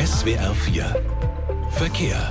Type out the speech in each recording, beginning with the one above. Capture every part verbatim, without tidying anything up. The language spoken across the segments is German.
S W R vier Verkehr.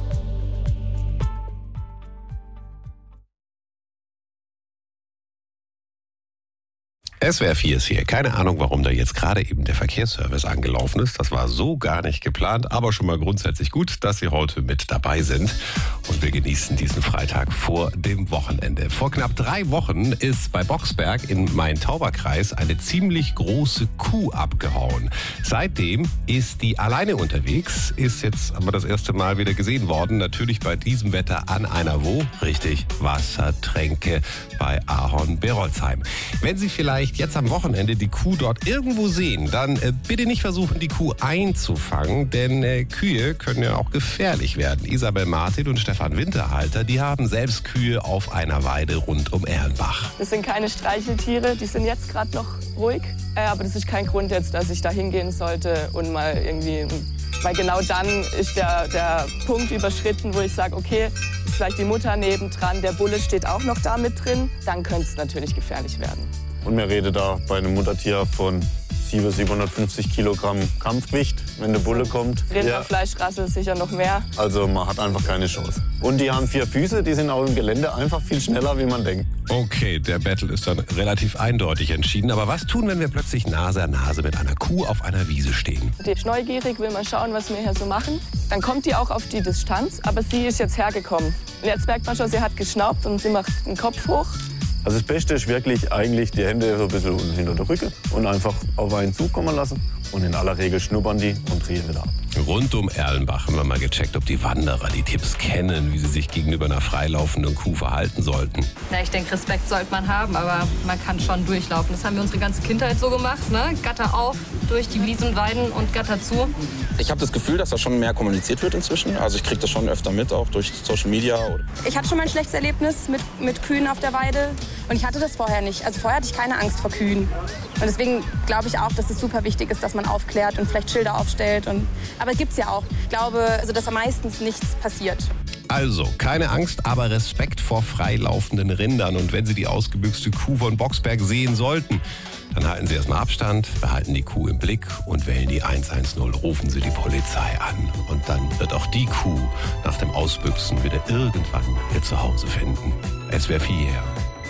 S W R vier ist hier. Keine Ahnung, warum da jetzt gerade eben der Verkehrsservice angelaufen ist. Das war so gar nicht geplant, aber schon mal grundsätzlich gut, dass Sie heute mit dabei sind. Und wir genießen diesen Freitag vor dem Wochenende. Vor knapp drei Wochen ist bei Boxberg im Main-Tauber-Kreis eine ziemlich große Kuh abgehauen. Seitdem ist die alleine unterwegs, ist jetzt aber das erste Mal wieder gesehen worden. Natürlich bei diesem Wetter an einer wo? Richtig, Wassertränke bei Ahorn-Berolzheim. Wenn Sie vielleicht jetzt am Wochenende die Kuh dort irgendwo sehen, dann äh, bitte nicht versuchen, die Kuh einzufangen, denn äh, Kühe können ja auch gefährlich werden. Isabel Martin und Stefan Winterhalter, die haben selbst Kühe auf einer Weide rund um Erlenbach. Das sind keine Streicheltiere, die sind jetzt gerade noch ruhig, äh, aber das ist kein Grund jetzt, dass ich da hingehen sollte und mal irgendwie, weil genau dann ist der, der Punkt überschritten, wo ich sage, okay, ist vielleicht die Mutter nebendran, der Bulle steht auch noch da mit drin, dann könnte es natürlich gefährlich werden. Und wir reden da bei einem Muttertier von siebenhundert, siebenhundertfünfzig Kilogramm Kampfgewicht, wenn der Bulle kommt. Rinderfleischrasse ist sicher noch mehr. Also man hat einfach keine Chance. Und die haben vier Füße, die sind auch im Gelände einfach viel schneller, wie man denkt. Okay, der Battle ist dann relativ eindeutig entschieden. Aber was tun, wenn wir plötzlich Nase an Nase mit einer Kuh auf einer Wiese stehen? Die ist neugierig, will mal schauen, was wir hier so machen. Dann kommt die auch auf die Distanz, aber sie ist jetzt hergekommen. Und jetzt merkt man schon, sie hat geschnaubt und sie macht den Kopf hoch. Also das Beste ist wirklich eigentlich die Hände so ein bisschen unten hinter der Rücken und einfach auf einen zukommen lassen. Und in aller Regel schnuppern die und drehen wieder ab. Rund um Erlenbach haben wir mal gecheckt, ob die Wanderer die Tipps kennen, wie sie sich gegenüber einer freilaufenden Kuh verhalten sollten. Na, ich denke, Respekt sollte man haben, aber man kann schon durchlaufen. Das haben wir unsere ganze Kindheit so gemacht, ne? Gatter auf, durch die Wiesen, Weiden und Gatter zu. Ich habe das Gefühl, dass da schon mehr kommuniziert wird inzwischen. Also ich kriege das schon öfter mit, auch durch Social Media. Ich hatte schon mal ein schlechtes Erlebnis mit, mit Kühen auf der Weide und ich hatte das vorher nicht. Also vorher hatte ich keine Angst vor Kühen. Und deswegen glaube ich auch, dass es super wichtig ist, dass man aufklärt und vielleicht Schilder aufstellt. Und, aber es gibt es ja auch. Ich glaube, also, dass am meisten nichts passiert. Also, keine Angst, aber Respekt vor freilaufenden Rindern. Und wenn Sie die ausgebüxte Kuh von Boxberg sehen sollten, dann halten Sie erstmal Abstand, behalten die Kuh im Blick und wählen die eins eins null. Rufen Sie die Polizei an. Und dann wird auch die Kuh nach dem Ausbüchsen wieder irgendwann ihr Zuhause finden. S W R vier.